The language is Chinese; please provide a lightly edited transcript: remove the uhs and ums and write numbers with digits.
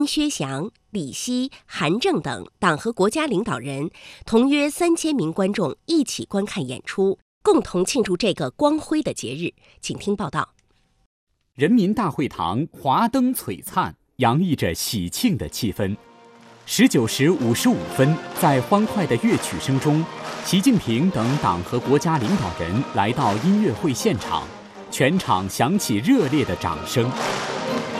薛祥、李希、韩正等党和国家领导人同约3000名观众一起观看演出，共同庆祝这个光辉的节日。请听报道。 人民大会堂华灯璀璨，洋溢着喜庆的气氛。19时55分，在欢快的乐曲声中，习近平等党和国家领导人来到音乐会现场，全场响起热烈的掌声。